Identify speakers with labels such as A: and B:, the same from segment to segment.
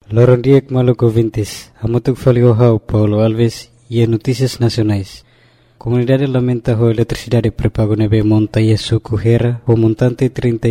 A: Lorondiek Maluco Vintis, Amutuk Folio Paulo Alves e Notícias Nacionais. Comunidade lamenta a eletricidade prepago nebe monta e suco Hera o montante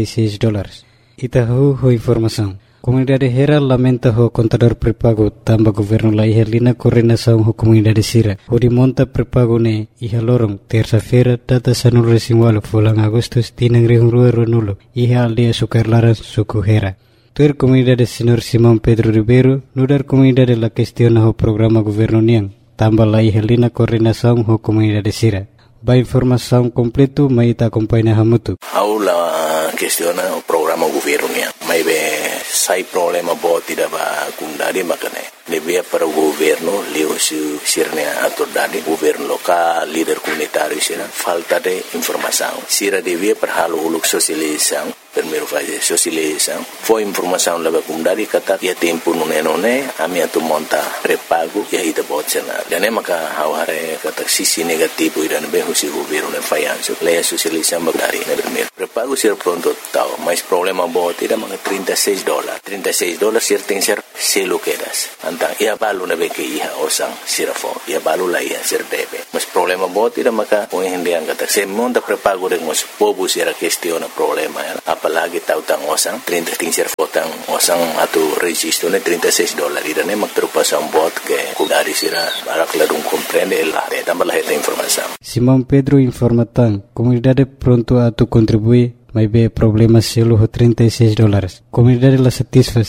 A: $36. Itahu ho informação. Comunidade Hera lamenta o contador prepago tamba governo la ihalina coordenação ho comunidade Sira. O de monta prepago ne iha lorong terça-feira data sanul resinwalo fulang Agustus tinang rihungrua ronulo iha aldea sukarlaran suco Hera. Tuer comunidade Senhor Simão Pedro Ribeiro, nudar comunidade la questiona o programa governo niang, tamba la ihalina coordenação ho comunidade Sira. Ba informação completo maita acompanha hamutu.
B: Aula questiona o programa governo niang. Mai be sai problema bo tidak ba kundari makane. Lebih para o governo leu sirnya autoridade governo lokal líder comunitário sira falta de informação. Sira devia para halo uluk sosialização. Primeiro fazer socialização. Foi informação lá comunidade kata ya tempo nune ami atu monta prepago ya ida botsena. Dan maka haware kata sisi negativo idan be husi governo ne fayanso. Leia socialização bagari ne primeiro. Prepago sir pronto tau, mas problema bo tidak maka $36. $36 sir tem ser selo quedas. Antang ia balu na be ke iha osang sirafo. Ia balu la ia sir debe. Mas problema bo tidak maka o hindi ang kata se monta prepago de mos pobu sira questiona problema ya. Apalagi tahu tang osang 30 tingser fotang osang atau registro ne $36 irane mak terpasang bot ke kudari sira barak ladung comprende la de tambah esta informação.
A: Simão Pedro informa tang comunidade pronto a tu contribuir mas be problema selo ho $36. Comunidade la satisfaz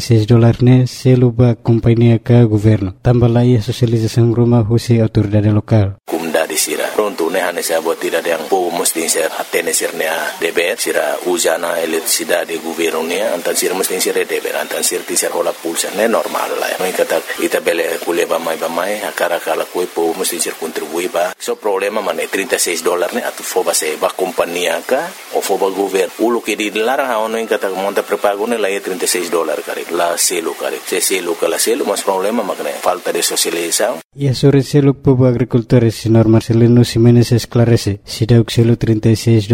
A: $36 ne selo ba companhia ka governo. Tambah la ia socialização rumah husi autoridade lokal.
B: Comunidade sira pronto ne hane sa bot tidak yang po mesti ser atene sirnya deber sira usana eletricidade governo ne antan sira mesti ser deber antan sir ti ser hola pulsa ne normal la. Mai kata ita bele kuleba mai akara kala ko po mesti ser contribui ba. So problema mane $36 ne atu foba se ba companhia ka o foba governo ulo ke di larang haono yang kata monta prepago ne la $36 kare la selo kare se selo kala selo mas problema makne falta de socialização.
A: E sobre selo povo agricultores senhor Marcelino Ximenes esclarece si dauk selo $36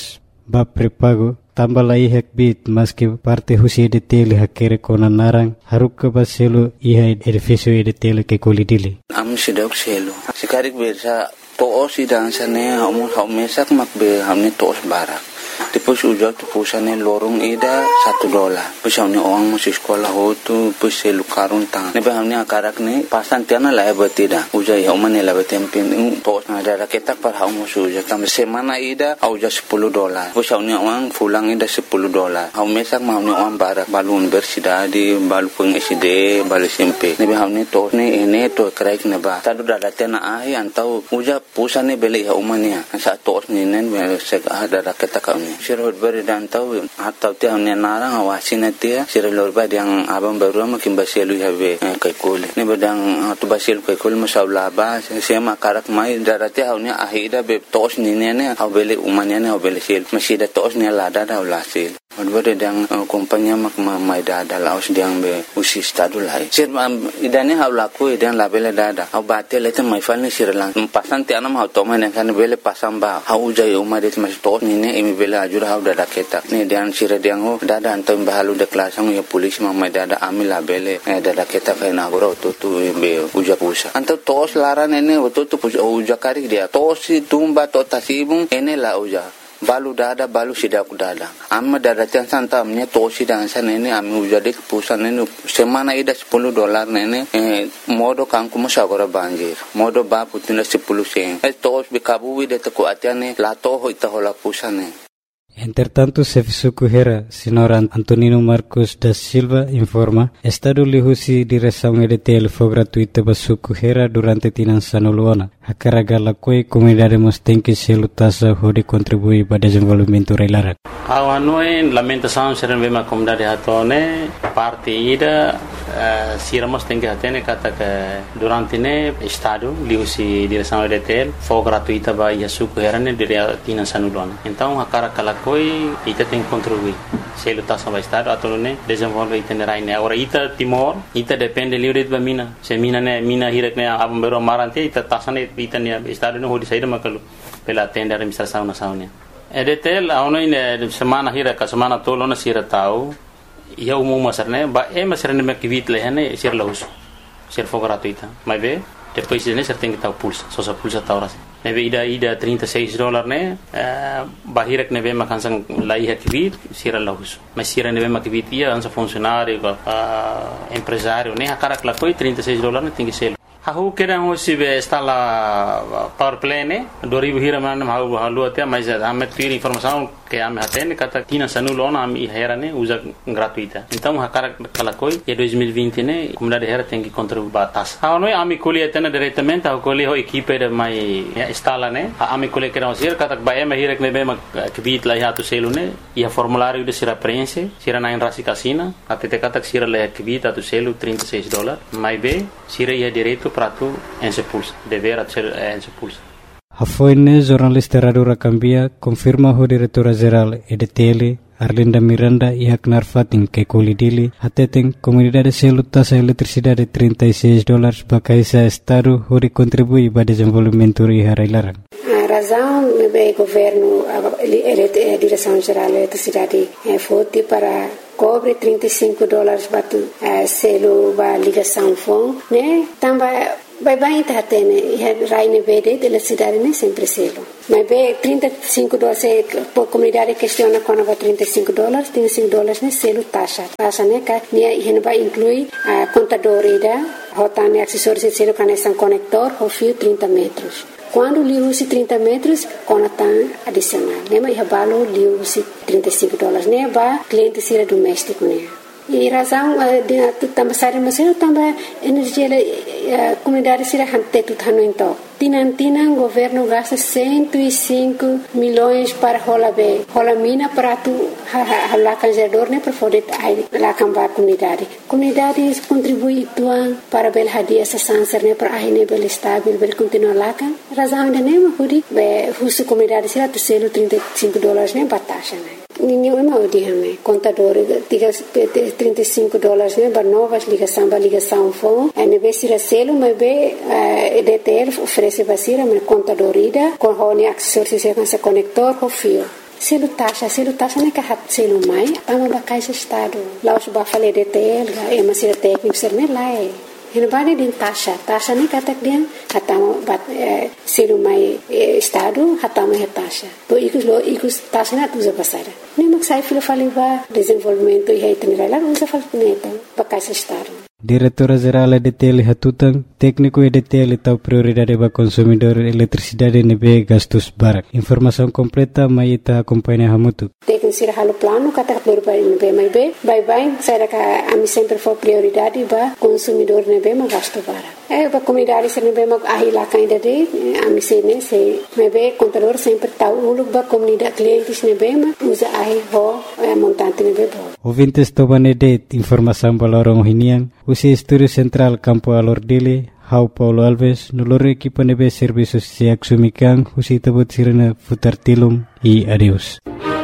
A: ba prepago tambah la ihak bit mas que parte husi de tele hakere kona narang haruk ba selo iha edificio de tele ke kolidili
C: am si dauk selo sikarik bersa to si dansane hamu mesak makbe hamne tos barak. Tipos ujak tipusane lorong ida $1. Pusane orang masih sekolah hotu puse lukarun tang. Nebe hamne akarak ne pasan tiana la betida. Ujai haumane la betempin tos ada raketak par haum ujak tam semana ida auja $10. Pusane orang fulang ida $10. Haum mesak hamne orang barak balun bersida di balu peng SD balu SMP. Nebe hamne tos ne ene to kraik neba. Tadu dada tena ai antau ujak pusane beli haumania. Sa tos ninen sek ada raketak sirhut beri dan tahu atau tiang ni narang awasin dia sirhut lorba yang abang baru makin basilu habe kaikul ni bedang tu basil kaikul masalah ba sema karak mai darati hau ni ahida be tos ni ne au beli umanya ne au beli sil masih da tos ni lada da ulasil beri yang kompanya mak mai dada laos diang be usi stadu lai sir idane hau laku idan labele dada au batel itu mai fal ni sirlang pasan tianam hau toman kan beli pasang ba hau jai umadet mas tos ni ne imi beli ajur hau dada ketak ni dian sira diang ho dada antam bahalu de kelasang ya polis mamai dada amil labele dada ketak na goro tu be uja pusa antam tos laran ene tu uja kari dia tos tumba to tasibung ene la uja balu dada balu sidak dada amma dada tian santam ne tosi dan san ini ami ujade pusan ini semana ida $10 nene modo kangku musagora banjir modo ba putina 10 sen tos bikabu de ko atiane la to ho ita hola pusane.
A: Entretanto, Sefisuku Hera, senhor Antonino Marcos da Silva, informa, Estado lihusi direção EDTL foi gratuita para Suku Hera durante tinan sanuluana. A carga la coi comunidade mos tem que se lutasa hode contribuir para desenvolvimento reilarat.
D: Awanoi lamentação seren bema comunidade hatone parte ida siramos tem que hatene kata que durante ne Estado lihusi direção EDTL foi gratuita para Suku Hera ne durante tinan sanuluana. Então a carga la coi ita tem que contribuir. Se lutasa para Estado atau ne desenvolve itinerai ne. Agora ita Timor ita depende livre de mina. Se mina hirak ne abang baru marante ita tasane ita ne Estado ne hodi saída makalu pela tenda administração nacional. EDTL aonde semana hira ka semana tolo na sira tau ia umum masarne ba masarne me kivit lehane sir laus sir for gratuita mas be depois ne ser tem que estar pulsa só sa pulsa ta ora neve ida $36 ne bahirek neve makansang lai kivit sir laus mas sir neve makivit ia ansa funcionário empresário ne akarak la foi $36 ne tem que ser Aku kira hosi be instala power plant ne 2000 hira manam halu até mas ame ter informação que ame hatene kata tina sanulona ame hera ne usa gratuita então hakara kalakoi e 2020 ne comunidade hera tem que contribuir batas não ame colhe atena diretamente a colhe ho equipe de mai instala ne ame colhe que não ser kata ba ame hira ne be ma kbit la ya to selo ne ia formulário de sira prense sira na rasi casina até te kata sira le kbit to selo $36 mai be sira ia direito prato en se pulsa dever a ser en se pulsa
A: A foine jornalista Radura Cambia confirma o diretora-geral EDTL Arlinda Miranda e Aknar Fatin que colidili atetem comunidade selo taxa eletricidade $36 para caisa estado onde contribui para desenvolvimento e harailarang.
E: A razão do governo a direção geral da eletricidade foi para cobre $35 para selo para ligação phone, né? Também vai estar tendo raine BD de eletricidade nem sempre selo. Mas be $35 por comunidade questiona quando vai $35 né selo taxa né que vai incluir a contadora da rotane acessórios selo conexão conector ou fio 30 metros. Quando lhe use 30 metros, conta adicional. Lembra que vale lhe use $35 né para cliente ser doméstico né. E razão de também sair mas também energia comunidade será hante tudo então Tinan governo gasta 105 milhões para rola mina para tu lá canjador né para poder lá cambar comunidade contribui tuan para bel hadia essa sanser né para aí né bel estável bel continuar lá kan razão de né hudi be husu comunidade será tu selo $35 né batasha né ninguém mau dihame contador $35 né para novas ligação phone e be será selo mas be EDTL oferece basira mas contador ida com hone acessórios se conector com fio selo taxa né que hat selo mai tama ba caixa estado lá os ba falei EDTL é mas será técnico ser né lá Ele vai de taxa nem kata dia hatama bat selo mai estado hatama taxa to ikus taxa na usa passada nem mak sai filo fali ba desenvolvimento e itinerário lá usa fal neto ba caixa estado
A: Diretora-geral EDTL Hatutang, técnico EDTL tau prioridade para consumidor eletricidade nebe gastos barak. Informação completa mai ita acompanha hamutu.
E: Técnico sira halo plano kata prioridade nebe mai be, bye sai ka ami sempre for prioridade para consumidor nebe ma gasto barak. Ba comunidade sira nebe ma ahila kainda de ami sene se nebe contador sempre tau uluk ba comunidade clientes nebe ma usa ahi ho montante nebe bo.
A: Ouvintes tobane de informação balorong hinian. Usi Estúdio Central Campo Alordile, Hau Paulo Alves, noloro equipa nebe serviços se axumikan, usi tabut sirena futar tilum e adeus.